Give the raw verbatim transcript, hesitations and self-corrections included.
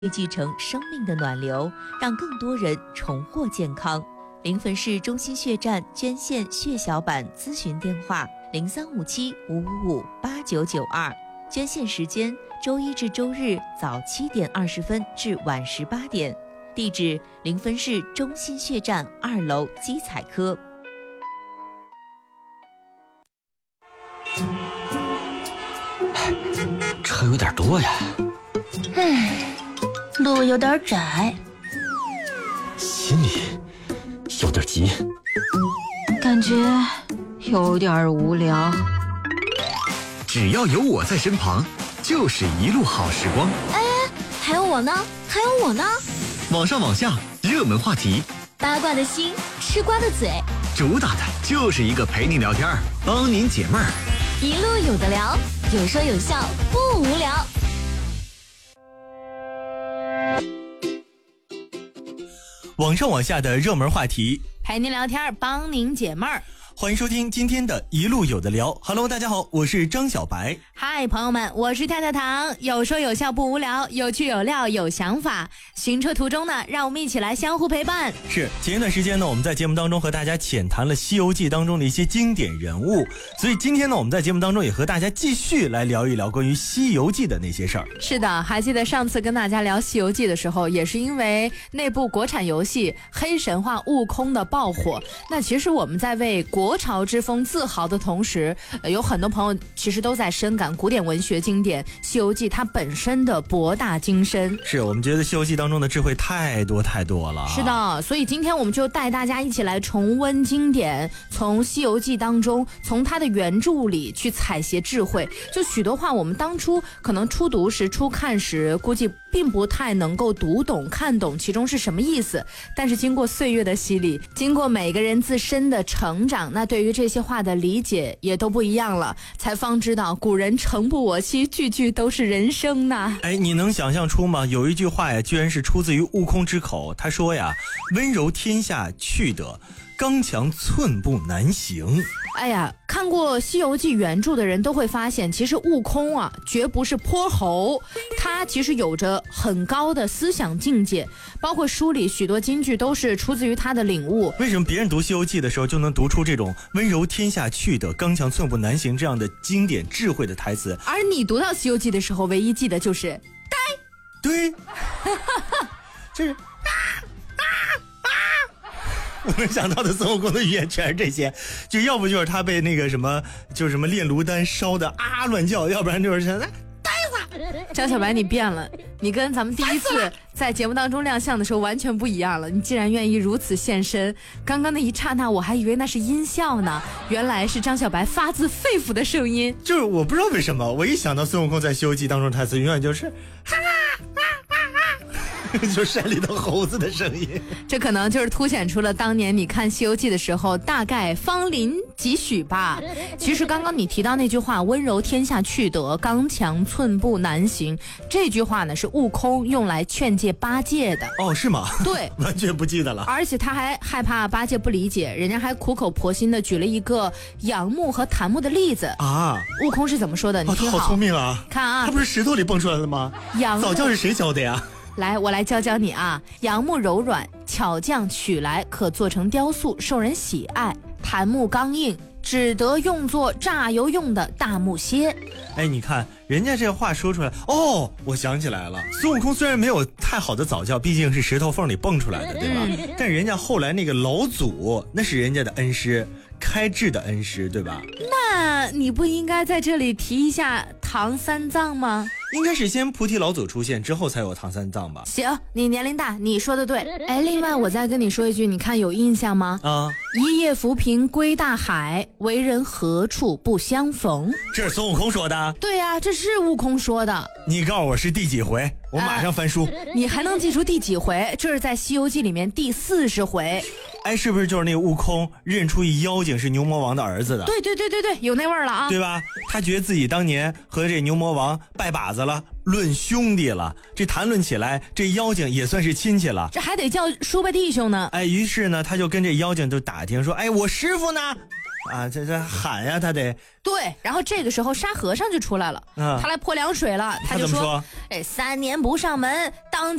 继承生命的暖流，让更多人重获健康。临汾市中心血站捐献血小板咨询电话：零三五七五五五八九九二。捐献时间：周一至周日早七点二十分至晚十八点。地址：临汾市中心血站二楼基彩科。 车有点多呀。 唉，路有点窄， 心里有点急， 感觉有点无聊。 只要有我在身旁，就是一路好时光。 哎，还有我呢，还有我呢。 网上网下，热门话题， 八卦的心，吃瓜的嘴， 主打的就是一个陪你聊天，帮您解闷儿。 一路有的聊，有说有笑，不无聊。 网上网下的热门话题， 陪您聊天，帮您解闷儿。 欢迎收听今天的一路有的聊。Hello， 大家好，我是张小白。 嗨，朋友们，我是跳跳糖，有说有笑不无聊，有趣有料有想法。行车途中呢，让我们一起来相互陪伴。 是，前一段时间呢，我们在节目当中和大家浅谈了《西游记》当中的一些经典人物，所以今天呢，我们在节目当中也和大家继续来聊一聊关于《西游记》的那些事儿。 是的，还记得上次跟大家聊《西游记》的时候，也是因为那部国产游戏《黑神话：悟空》的爆火。那其实我们在为国潮之风自豪的同时，呃、有很多朋友其实都在深感古典文学经典《西游记》它本身的博大精深。 是，我们觉得《西游记》当中的智慧太多太多了。 是的，所以今天我们就带大家一起来重温经典，从《西游记》当中，从它的原著里去采撷智慧。就许多话，我们当初可能初读时、初看时，估计并不太能够读懂、看懂其中是什么意思。但是经过岁月的洗礼，经过每个人自身的成长，那对于这些话的理解也都不一样了，才方知道古人诚不我欺，句句都是人生呐。 哎，你能想象出吗？有一句话呀，居然是出自于悟空之口。他说呀：“温柔天下去得，刚强寸步难行。” 哎呀，看过《西游记》原著的人都会发现，其实悟空啊，绝不是泼猴，他其实有着很高的思想境界，包括书里许多金句都是出自于他的领悟。 为什么别人读《西游记》的时候就能读出这种温柔天下去得，刚强寸步难行这样的经典智慧的台词， 而你读到《西游记》的时候，唯一记得就是呆。 对，这是。我能想到的孙悟空的语言全是这些，就要不就是他被那个什么，就是什么炼炉丹烧的啊乱叫，要不然就是现在呆子。 张小白，你变了，你跟咱们第一次在节目当中亮相的时候完全不一样了。你既然愿意如此现身，刚刚那一刹那我还以为那是音效呢，原来是张小白发自肺腑的声音。 就是我不知道为什么，我一想到孙悟空在《西游记》当中台词，永远就是哈哈。就山里的猴子的声音， 这可能就是凸显出了当年你看《西游记》的时候大概芳龄几许吧。其实刚刚你提到那句话，温柔天下去得，刚强寸步难行，这句话呢是悟空用来劝诫八戒的。 哦，是吗？ 对， 完全不记得了。 而且他还害怕八戒不理解，人家还苦口婆心的举了一个杨木和檀木的例子啊。 悟空是怎么说的？你听好。 哦，他好聪明啊！ 看啊， 他不是石头里蹦出来的吗？ 杨木早教是谁教的呀？ 来，我来教教你啊！杨木柔软，巧匠取来可做成雕塑，受人喜爱；檀木刚硬，只得用作榨油用的大木楔。 哎，你看人家这话说出来，哦，我想起来了。孙悟空虽然没有太好的早教，毕竟是石头缝里蹦出来的，对吧？嗯、但人家后来那个老祖，那是人家的恩师，开智的恩师，对吧？ 那你不应该在这里提一下唐三藏吗？ 应该是先菩提老祖出现之后才有唐三藏吧。 行，你年龄大，你说的对。哎，另外我再跟你说一句，你看有印象吗？ 啊， 一夜浮萍归大海，为人何处不相逢。 这是孙悟空说的？ 对呀、啊，这是悟空说的。 你告诉我是第几回，我马上翻书。 啊、你还能记住第几回？这是在《西游记》里面第四十回。 哎，是不是就是那个悟空认出一妖精是牛魔王的儿子的？ 对对对对对，有那味儿了啊， 对吧？他觉得自己当年和这牛魔王拜把子了，论兄弟了，这谈论起来，这妖精也算是亲戚了， 这还得叫叔伯弟兄呢。 哎，于是呢，他就跟这妖精就打听说，哎，我师傅呢？ 啊，这这喊呀，他得对，然后这个时候沙和尚就出来了， 啊他来泼凉水了，他就他怎么说？ 哎，三年不上门，当